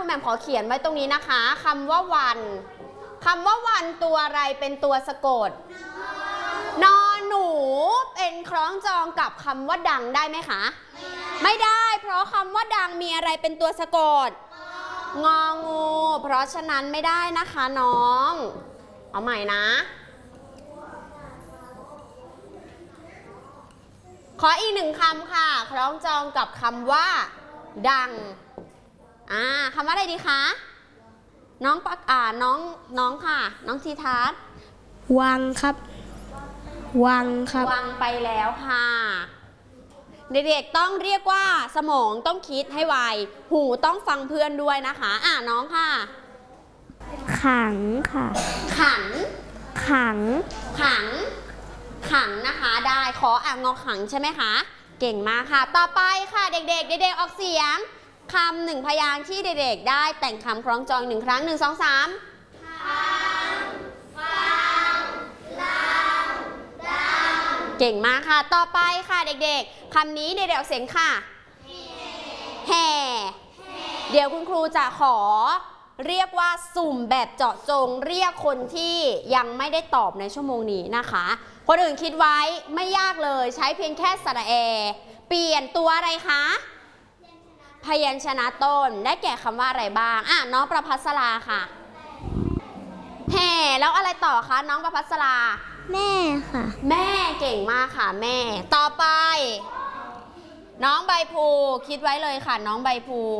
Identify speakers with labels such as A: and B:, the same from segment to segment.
A: คุณแหม่มขอเขียนไว้ตรงนี้นะคะคำว่าวันตัวอะไรเป็นตัวสะกดนอหนูเป็นคล้องจองกับคำว่าดังได้ไหมคะไม่ได้เพราะคำว่าดังมีอะไรเป็นตัวสะกดงองูเพราะฉะนั้นไม่ได้นะคะน้องเอาใหม่นะขออีกหนึ่งคำค่ะคล้องจองกับคำว่าดังคำว่าอะไรดีคะน้องน้องค่ะน้องทีทัศน์
B: วังครับวังครับ
A: วังไปแล้วค่ะเด็กๆต้องเรียกว่าสมองต้องคิดให้ไวหูต้องฟังเพื่อนด้วยนะคะน้องค่ะ
B: ขังค่ะ
A: ขันนะคะได้ของอขังใช่ไหมคะเก่งมากค่ะต่อไปค่ะเด็กๆออกเสียงคำหนึ่งพยางค์ที่เด็กๆได้แต่งคำคล้องจองหนึ่งครั้ง1 2 3ฟังเก่งมากค่ะต่อไปค่ะเด็กๆคำนี้เด็กๆออกเสียงค่ะแห่เดี๋ยวคุณครูจะขอเรียกว่าสุ่มแบบเจาะจงเรียกคนที่ยังไม่ได้ตอบในชั่วโมงนี้นะคะคนอื่นคิดไว้ไม่ยากเลยใช้เพียงแค่สระแอเปลี่ยนตัวอะไรคะพยัญชนะต้นได้แก่คำว่าอะไรบ้างน้องประภัสราค่ะแห่แล้วอะไรต่อคะน้องประภัสรา
B: แม่ค่ะ
A: แม่เก่งมากค่ะแม่ต่อไปน้องใบพลูคิดไว้เลยค่ะน้องใบพลู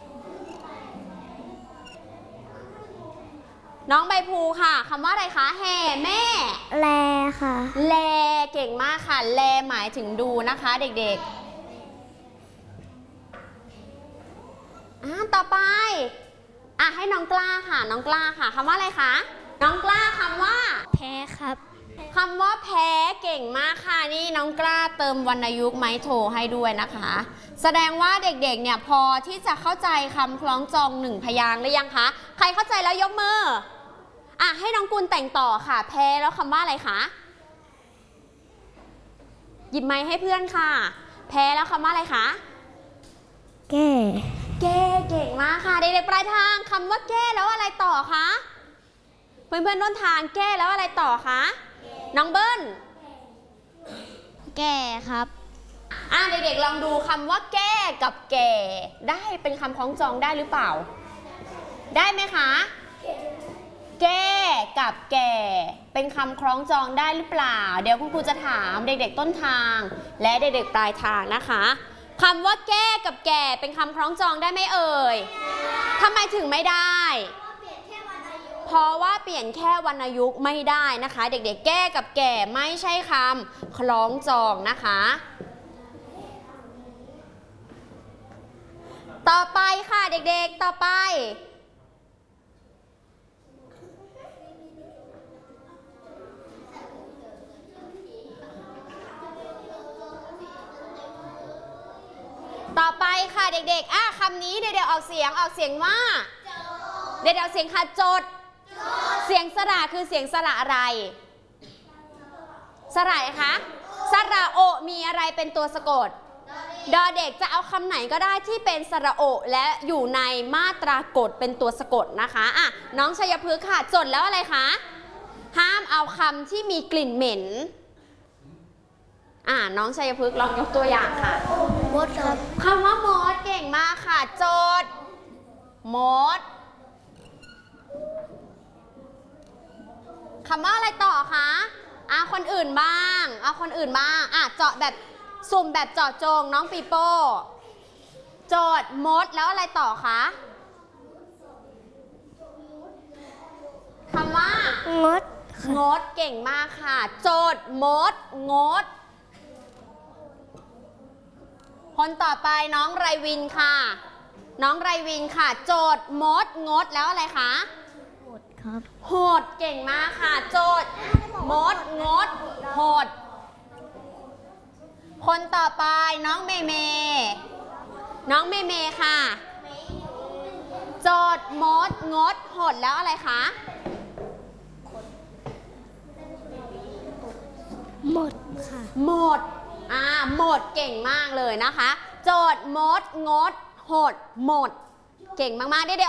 A: น้องใบพลูค่ะคำว่าอะไรคะแห่แม่
B: แลค่ะ
A: แลเก่งมากค่ะแลหมายถึงดูนะคะเด็กๆต่อไปให้น้องกล้าค่ะน้องกล้าค่ะคำว่าอะไรคะน้องกล้าคำว่า
B: แพ้ครับ
A: คำว่าแพ้เก่งมากค่ะนี่น้องกล้าเติมวรรณยุกต์ไม้โทให้ด้วยนะคะแสดงว่าเด็กๆเนี่ยพอที่จะเข้าใจคำคล้องจอง1พยางค์หรือยังคะใครเข้าใจแล้วยกมือให้น้องกุลแต่งต่อค่ะแพ้แล้วคำว่าอะไรคะหยิบไม้ให้เพื่อนค่ะแพ้แล้วคำว่าอะไรคะ
B: แก้
A: เก่งมากค่ะเด็กๆปลายทางคำว่าแก้แล้วอะไรต่อคะเพื่อนๆต้นทางแก้แล้วอะไรต่อคะน้องเบิ้ล
B: แก่ครับ
A: เด็กๆลองดูคำว่าแก้กับแก่ได้เป็นคำคล้องจองได้หรือเปล่าได้ไหมคะแก้กับแก่เป็นคำคล้องจองได้หรือเปล่าเดี๋ยวคุณครูจะถามเด็กๆต้นทางและเด็กๆปลายทางนะคะคำว่าแก้กับแก่เป็นคำคล้องจองได้ไหมเอ่ยทำไมถึงไม่ได้เพราะว่าเปลี่ยนแค่วรรณยุกต์ไม่ได้นะคะเด็กๆแก้กับแก่ไม่ใช่คำคล้องจองนะคะต่อไปค่ะเด็กๆต่อไปค่ะเด็กๆคำนี้เด็กๆออกเสียงว่าเด็กๆออกเสียงค่ะจดเสียงสระคือเสียงสระอะไรสระคะสระโอมีอะไรเป็นตัวสะกดดอเด็กจะเอาคำไหนก็ได้ที่เป็นสระโอและอยู่ในมาตรากฎเป็นตัวสะกดนะคะน้องชัยพฤกษ์ค่ะจดแล้วอะไรคะห้ามเอาคำที่มีกลิ่นเหม็นน้องชัยพฤกษ์ลองยกตัวอย่างค่ะ
B: มดครับ
A: คำว่ามดเก่งมากค่ะโจทย์มดคำว่าอะไรต่อคะคนอื่นบ้างเจาะแบบสุ่มแบบเจาะจงน้องปีโป้โจทย์มดแล้วอะไรต่อคะคำว่างดเก่งมากค่ะโจทย์มดงดคนต่อไปน้องไรวินค่ะโจทย์มดงดแล้วอะไรคะ
B: หดครับ
A: หดเก่งมากค่ะโจทย์มดงดหดคนต่อไปน้องเมค่ะโจทย์มดงดหดแล้วอะไรคะ
B: หมดค่ะ
A: หมดเก่งมากเลยนะคะโจทย์มดงดหดหมดเก่งมากๆได้